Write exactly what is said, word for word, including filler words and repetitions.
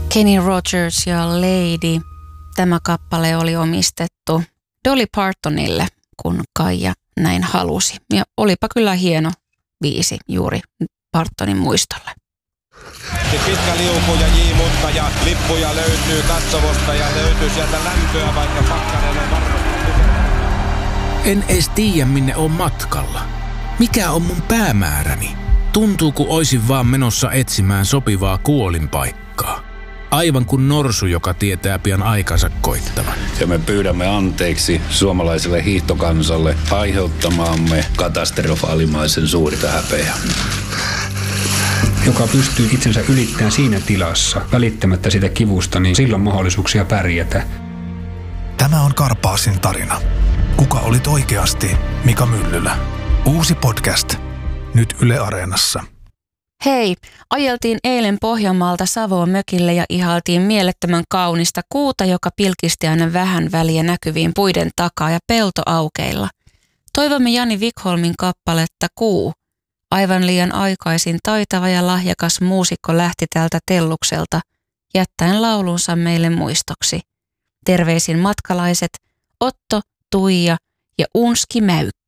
Kenny Rogers ja Lady. Tämä kappale oli omistettu Dolly Partonille, kun Kaija näin halusi. Ja olipa kyllä hieno biisi juuri Partonin muistolle. Pitkä liuku ja J-mutka ja lippuja löytyy katsomosta ja löytyy sieltä lämpöä, vaikka pakkanen on varmasti. En edes tiedä, minne on matkalla. Mikä on mun päämääräni? Tuntuu, kun oisin vaan menossa etsimään sopivaa kuolinpaikkaa. Aivan kuin norsu, joka tietää pian aikansa koittavan. Ja me pyydämme anteeksi suomalaiselle hiihtokansalle aiheuttamaamme katastrofaalimaisen suurta häpeää. Joka pystyy itsensä ylittämään siinä tilassa, välittämättä sitä kivusta, niin silloin mahdollisuuksia pärjätä. Tämä on Karpaasin tarina. Kuka olit oikeasti, Mika Myllylä? Uusi podcast. Nyt Yle Areenassa. Hei, ajeltiin eilen Pohjanmaalta Savoon mökille ja ihailtiin mielettömän kaunista kuuta, joka pilkisti aina vähän väliä näkyviin puiden takaa ja peltoaukeilla. Toivomme Jani Wikholmin kappaletta Kuu. Aivan liian aikaisin taitava ja lahjakas muusikko lähti tältä tellukselta, jättäen laulunsa meille muistoksi. Terveisin matkalaiset Otto, Tuija ja Unski Mäyk.